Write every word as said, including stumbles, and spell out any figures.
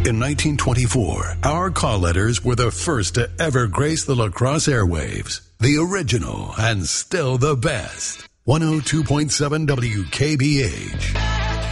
In nineteen twenty-four, our call letters were the first to ever grace the La Crosse airwaves. The original and still the best. one oh two point seven W K B H.